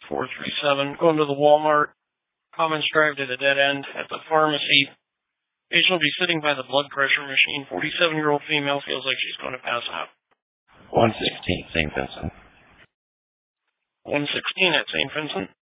437, going to the Walmart. Commons Drive to the dead end at the pharmacy. Patient will be sitting by the blood pressure machine. 47-year-old female feels like she's going to pass out. 116 St. Vincent. 116 at St. Vincent.